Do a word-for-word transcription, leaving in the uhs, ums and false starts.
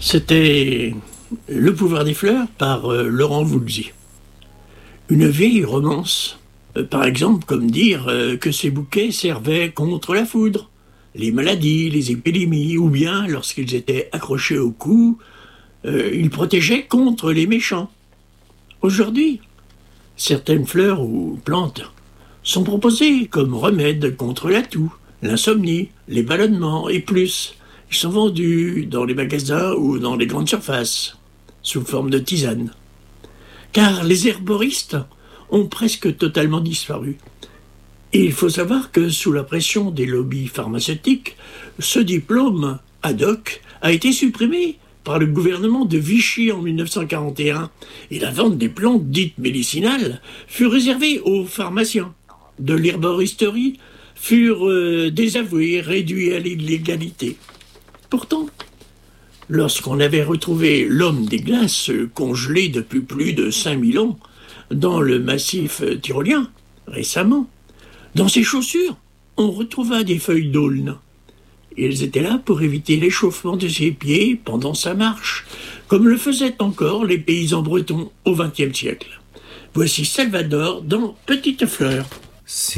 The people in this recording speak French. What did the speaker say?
C'était Le pouvoir des fleurs par euh, Laurent Voulzy. Une vieille romance, euh, par exemple comme dire euh, que ces bouquets servaient contre la foudre, les maladies, les épidémies, ou bien, lorsqu'ils étaient accrochés au cou, euh, ils protégeaient contre les méchants. Aujourd'hui, certaines fleurs ou plantes sont proposées comme remède contre la toux, l'insomnie, les ballonnements et plus. Ils sont vendus dans les magasins ou dans les grandes surfaces, sous forme de tisane. Car les herboristes ont presque totalement disparu. Et il faut savoir que sous la pression des lobbies pharmaceutiques, ce diplôme ad hoc a été supprimé par le gouvernement de Vichy en mille neuf cent quarante et un, et la vente des plantes dites médicinales fut réservée aux pharmaciens. De l'herboristerie furent euh, désavoués, réduits à l'illégalité. Pourtant, lorsqu'on avait retrouvé l'homme des glaces congelé depuis plus de cinq mille ans dans le massif tyrolien, récemment, dans ses chaussures, on retrouva des feuilles d'aulne. Ils étaient là pour éviter l'échauffement de ses pieds pendant sa marche, comme le faisaient encore les paysans bretons au vingtième siècle. Voici Salvador dans Petite Fleur.